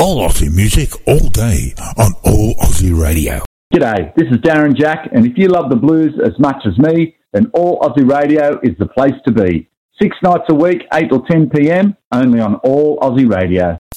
All Aussie music, all day, on All Aussie Radio. G'day, this is Darren Jack, and if you love the blues as much as me, then All Aussie Radio is the place to be. 6 nights a week, 8 till 10 p.m, only on All Aussie Radio.